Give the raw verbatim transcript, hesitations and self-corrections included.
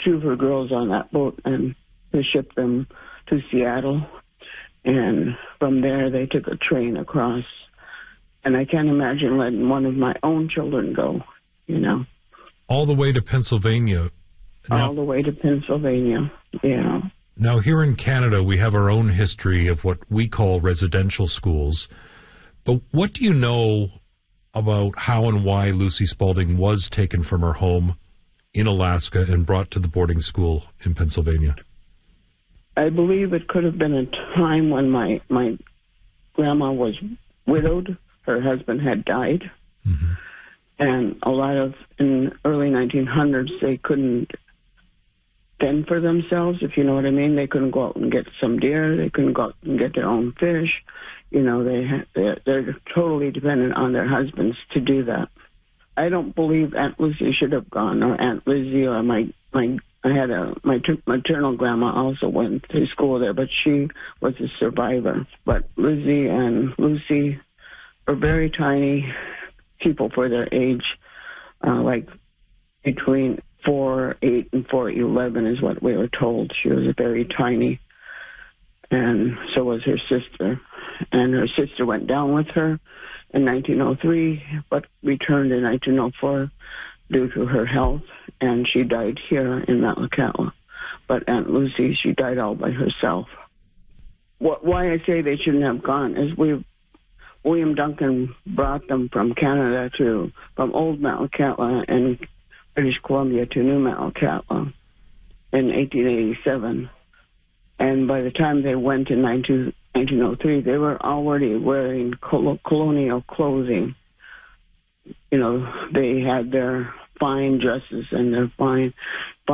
two of her girls on that boat and to ship them to Seattle. And from there, they took a train across. And I can't imagine letting one of my own children go, you know. All the way to Pennsylvania. Now, All the way to Pennsylvania, yeah. Now, here in Canada, we have our own history of what we call residential schools. But what do you know about how and why Lucy Spaulding was taken from her home in Alaska and brought to the boarding school in Pennsylvania? I believe it could have been a time when my, my grandma was widowed. Her husband had died. Mm-hmm. And a lot of, in early nineteen hundreds, they couldn't fend for themselves, if you know what I mean. They couldn't go out and get some deer. They couldn't go out and get their own fish. You know, they ha- they're, they're totally dependent on their husbands to do that. I don't believe Aunt Lucy should have gone, or Aunt Lizzie, or my, my I had a, my t- maternal grandma also went to school there, but she was a survivor. But Lizzie and Lucy were very tiny people for their age, uh, like between four eight and four eleven is what we were told. She was very tiny, and so was her sister. And her sister went down with her in nineteen oh three, but returned in nineteen oh four due to her health, and she died here in Metlakatla. But Aunt Lucy, she died all by herself. What, why I say they shouldn't have gone is we William Duncan brought them from Canada to, from Old Metlakatla and British Columbia to New Metlakatla in eighteen eighty-seven. And by the time they went in nineteen oh three, they were already wearing col- colonial clothing. You know, they had their fine dresses and their fine